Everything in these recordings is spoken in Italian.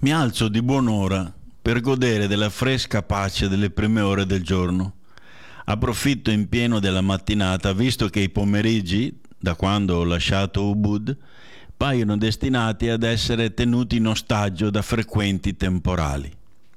Mi alzo di buon'ora per godere della fresca pace delle prime ore del giorno. Approfitto in pieno della mattinata, visto che i pomeriggi, da quando ho lasciato Ubud, paiono destinati ad essere tenuti in ostaggio da frequenti temporali.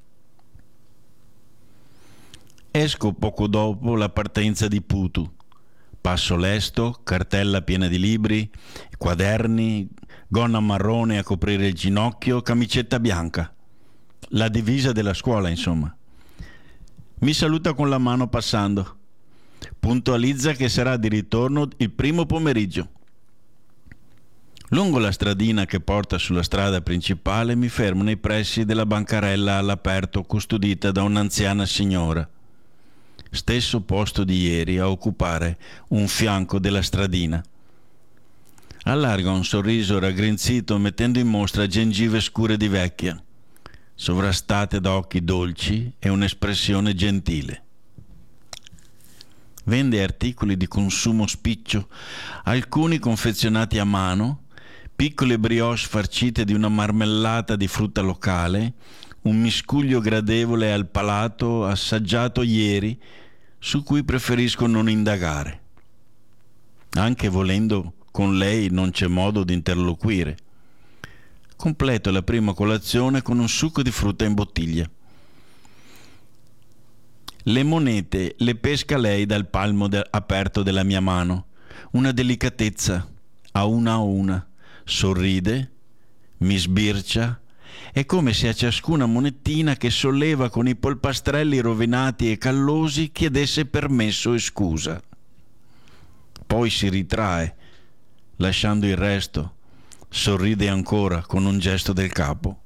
Esco poco dopo la partenza di Putu. Passo lesto, cartella piena di libri, quaderni, gonna marrone a coprire il ginocchio, camicetta bianca. La divisa della scuola, insomma. Mi saluta con la mano passando. Puntualizza che sarà di ritorno il primo pomeriggio. Lungo la stradina che porta sulla strada principale mi fermo nei pressi della bancarella all'aperto custodita da un'anziana signora. Stesso posto di ieri a occupare un fianco della stradina. Allarga un sorriso raggrinzito mettendo in mostra gengive scure di vecchia, sovrastate da occhi dolci e un'espressione gentile. Vende articoli di consumo spiccio, alcuni confezionati a mano, piccole brioche farcite di una marmellata di frutta locale, un miscuglio gradevole al palato assaggiato ieri, su cui preferisco non indagare. Anche volendo, con lei non c'è modo di interloquire. Completo la prima colazione con un succo di frutta in bottiglia. Le monete le pesca lei dal palmo aperto della mia mano, una delicatezza, a una, sorride, mi sbircia. È come se a ciascuna monettina che solleva con i polpastrelli rovinati e callosi chiedesse permesso e scusa. Poi si ritrae, lasciando il resto, sorride ancora con un gesto del capo.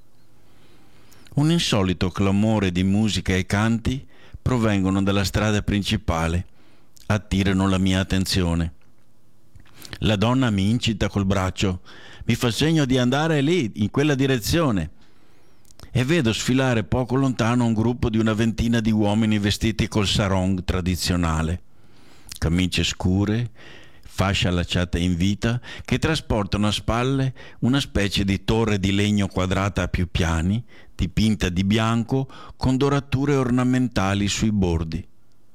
Un insolito clamore di musica e canti provengono dalla strada principale, attirano la mia attenzione. La donna mi incita col braccio, mi fa segno di andare lì, in quella direzione, e vedo sfilare poco lontano un gruppo di una ventina di uomini vestiti col sarong tradizionale, camicie scure, fascia allacciata in vita, che trasportano a spalle una specie di torre di legno quadrata a più piani, dipinta di bianco, con dorature ornamentali sui bordi.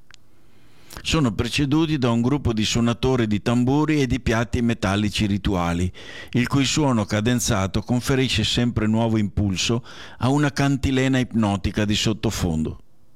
Sono preceduti da un gruppo di suonatori di tamburi e di piatti metallici rituali, il cui suono cadenzato conferisce sempre nuovo impulso a una cantilena ipnotica di sottofondo.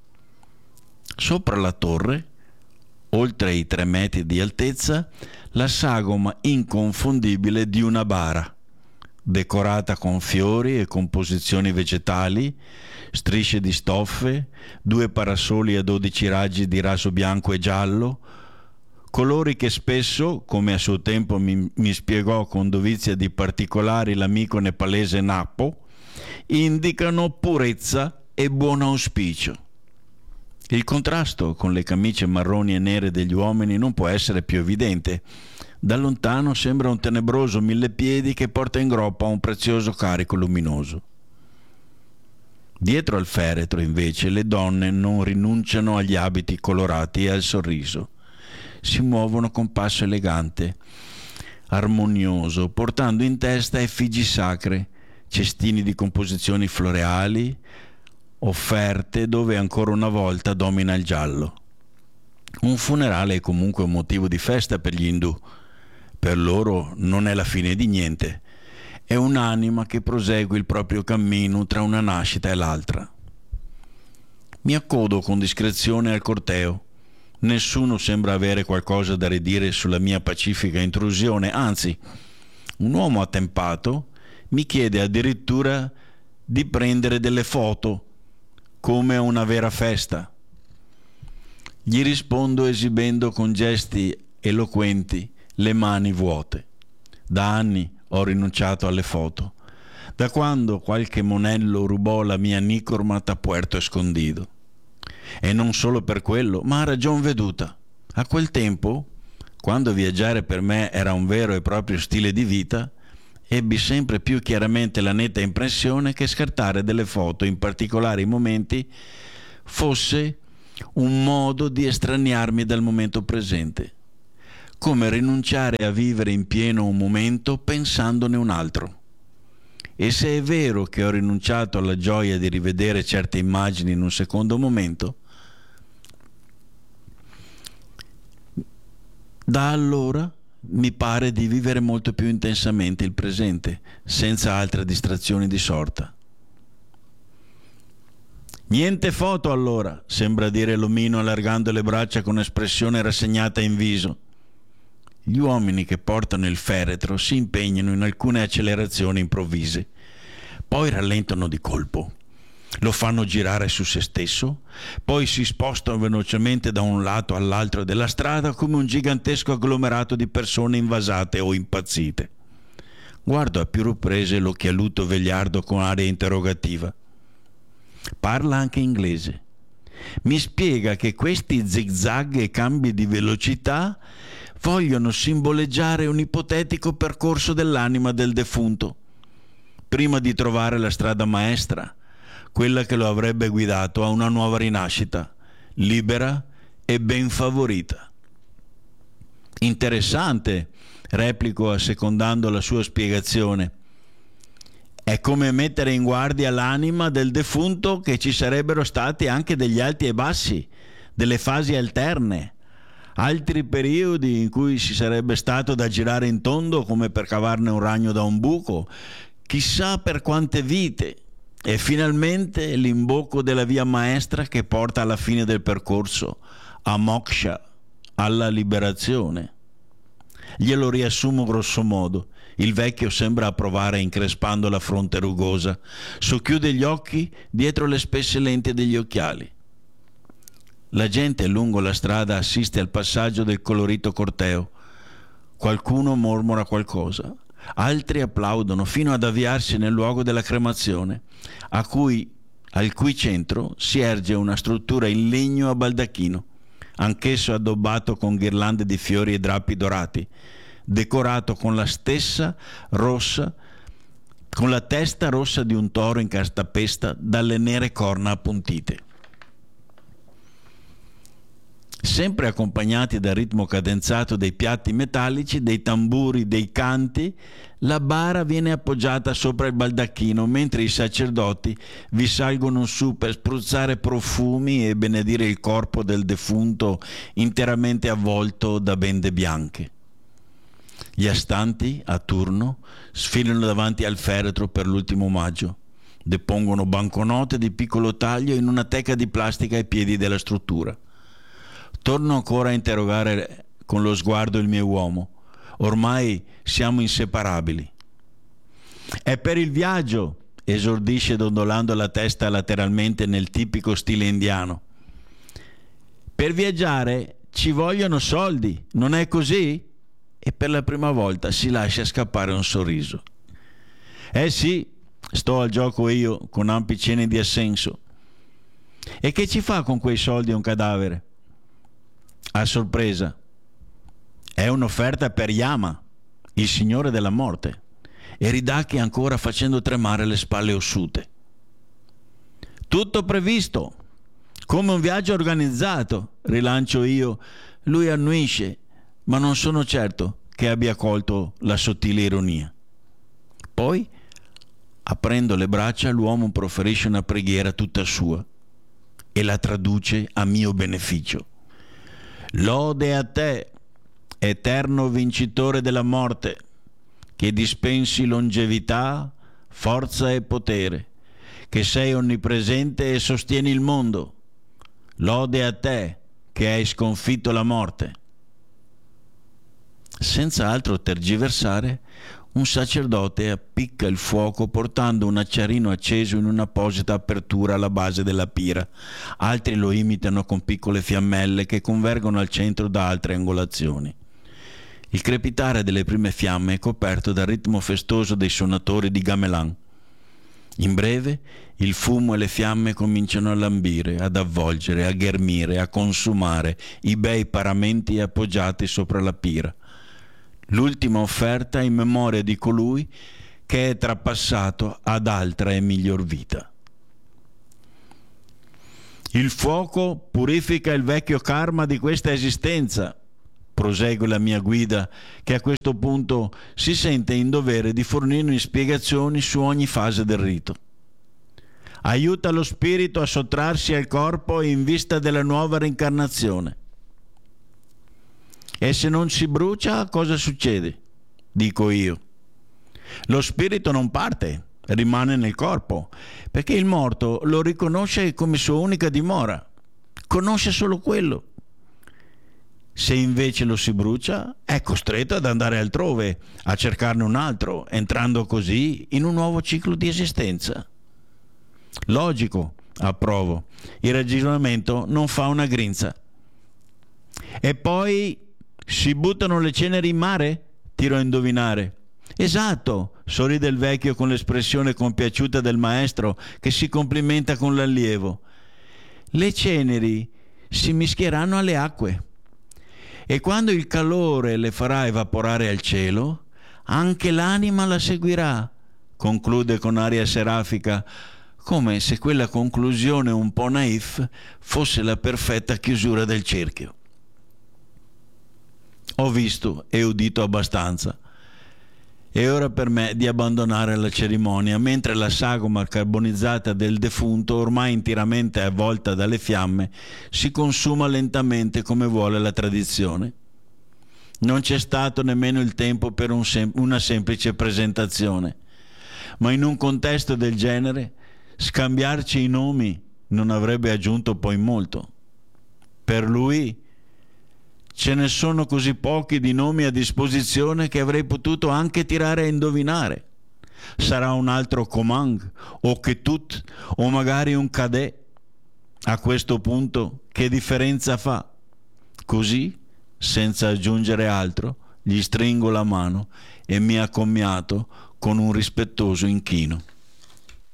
Sopra la torre, oltre i 3 metri di altezza, la sagoma inconfondibile di una bara, decorata con fiori e composizioni vegetali, strisce di stoffe, 2 parasoli a 12 raggi di raso bianco e giallo, colori che spesso, come a suo tempo mi spiegò con dovizia di particolari l'amico nepalese Napo, indicano purezza e buon auspicio. Il contrasto con le camicie marroni e nere degli uomini non può essere più evidente. Da lontano sembra un tenebroso millepiedi che porta in groppa un prezioso carico luminoso. Dietro al feretro, invece, le donne non rinunciano agli abiti colorati e al sorriso. Si muovono con passo elegante, armonioso, portando in testa effigi sacre, cestini di composizioni floreali, offerte dove ancora una volta domina il giallo. Un funerale è comunque un motivo di festa per gli indù. Per loro non è la fine di niente. È un'anima che prosegue il proprio cammino tra una nascita e l'altra. Mi accodo con discrezione al corteo. Nessuno sembra avere qualcosa da ridire sulla mia pacifica intrusione, anzi, un uomo attempato mi chiede addirittura di prendere delle foto, come a una vera festa. Gli rispondo esibendo con gesti eloquenti le mani vuote. Da anni ho rinunciato alle foto, da quando qualche monello rubò la mia Nicormat a Puerto Escondido. E non solo per quello, ma a ragion veduta. A quel tempo, quando viaggiare per me era un vero e proprio stile di vita, ebbi sempre più chiaramente la netta impressione che scattare delle foto in particolari momenti fosse un modo di estraniarmi dal momento presente, come rinunciare a vivere in pieno un momento pensandone un altro. E se è vero che ho rinunciato alla gioia di rivedere certe immagini in un secondo momento, da allora mi pare di vivere molto più intensamente il presente, senza altre distrazioni di sorta. Niente foto allora, sembra dire l'omino allargando le braccia con espressione rassegnata in viso. Gli uomini che portano il feretro si impegnano in alcune accelerazioni improvvise, poi rallentano di colpo, lo fanno girare su se stesso, poi si spostano velocemente da un lato all'altro della strada come un gigantesco agglomerato di persone invasate o impazzite. Guardo a più riprese l'occhialuto vegliardo con aria interrogativa. Parla anche inglese. Mi spiega che questi zigzag e cambi di velocità vogliono simboleggiare un ipotetico percorso dell'anima del defunto, prima di trovare la strada maestra, quella che lo avrebbe guidato a una nuova rinascita, libera e ben favorita. Interessante, replico assecondando la sua spiegazione. È come mettere in guardia l'anima del defunto che ci sarebbero stati anche degli alti e bassi, delle fasi alterne, altri periodi in cui si sarebbe stato da girare in tondo come per cavarne un ragno da un buco, chissà per quante vite, e finalmente l'imbocco della via maestra che porta alla fine del percorso, a moksha, alla liberazione. Glielo riassumo grosso modo. Il vecchio sembra approvare increspando la fronte rugosa, socchiude gli occhi dietro le spesse lenti degli occhiali. La gente lungo la strada assiste al passaggio del colorito corteo. Qualcuno mormora qualcosa, altri applaudono fino ad avviarsi nel luogo della cremazione, al cui centro si erge una struttura in legno a baldacchino, anch'esso addobbato con ghirlande di fiori e drappi dorati, decorato con la testa rossa di un toro in cartapesta dalle nere corna appuntite. Sempre accompagnati dal ritmo cadenzato dei piatti metallici, dei tamburi, dei canti, la bara viene appoggiata sopra il baldacchino mentre i sacerdoti vi salgono su per spruzzare profumi e benedire il corpo del defunto interamente avvolto da bende bianche. Gli astanti, a turno, sfilano davanti al feretro per l'ultimo omaggio, depongono banconote di piccolo taglio in una teca di plastica ai piedi della struttura. Torno ancora a interrogare con lo sguardo il mio uomo. Ormai siamo inseparabili. È per il viaggio, esordisce dondolando la testa lateralmente nel tipico stile indiano. Per viaggiare ci vogliono soldi, non è così? E per la prima volta si lascia scappare un sorriso. Sì, sto al gioco io, con ampi cenni di assenso. E che ci fa con quei soldi un cadavere? A sorpresa. È un'offerta per Yama, il signore della morte, e ridacchi ancora facendo tremare le spalle ossute. Tutto previsto, come un viaggio organizzato, rilancio io. Lui annuisce, ma non sono certo che abbia colto la sottile ironia. Poi, aprendo le braccia, l'uomo proferisce una preghiera tutta sua e la traduce a mio beneficio. Lode a te, eterno vincitore della morte, che dispensi longevità, forza e potere, che sei onnipresente e sostieni il mondo. Lode a te, che hai sconfitto la morte. Senza altro tergiversare, un sacerdote appicca il fuoco portando un acciarino acceso in un'apposita apertura alla base della pira. Altri lo imitano con piccole fiammelle che convergono al centro da altre angolazioni. Il crepitare delle prime fiamme è coperto dal ritmo festoso dei suonatori di gamelan. In breve, il fumo e le fiamme cominciano a lambire, ad avvolgere, a ghermire, a consumare i bei paramenti appoggiati sopra la pira. L'ultima offerta in memoria di colui che è trapassato ad altra e miglior vita. Il fuoco purifica il vecchio karma di questa esistenza, prosegue la mia guida, che a questo punto si sente in dovere di fornirmi spiegazioni su ogni fase del rito. Aiuta lo spirito a sottrarsi al corpo in vista della nuova reincarnazione. E se non si brucia, cosa succede? Dico io. Lo spirito non parte, rimane nel corpo, perché il morto lo riconosce come sua unica dimora. Conosce solo quello. Se invece lo si brucia, è costretto ad andare altrove, a cercarne un altro, entrando così in un nuovo ciclo di esistenza. Logico, approvo. Il ragionamento non fa una grinza. E poi si buttano le ceneri in mare? Tiro a indovinare. Esatto, sorride il vecchio con l'espressione compiaciuta del maestro che si complimenta con l'allievo. Le ceneri si mischieranno alle acque. E quando il calore le farà evaporare al cielo, anche l'anima la seguirà, conclude con aria serafica, come se quella conclusione un po' naif fosse la perfetta chiusura del cerchio. Ho visto e udito abbastanza. È ora per me di abbandonare la cerimonia, mentre la sagoma carbonizzata del defunto, ormai interamente avvolta dalle fiamme, si consuma lentamente come vuole la tradizione. Non c'è stato nemmeno il tempo per una semplice presentazione, ma in un contesto del genere scambiarci i nomi non avrebbe aggiunto poi molto. Per lui ce ne sono così pochi di nomi a disposizione che avrei potuto anche tirare a indovinare. Sarà un altro Comang o Ketut o magari un Cadet. A questo punto che differenza fa? Così, senza aggiungere altro, gli stringo la mano e mi accomiato con un rispettoso inchino.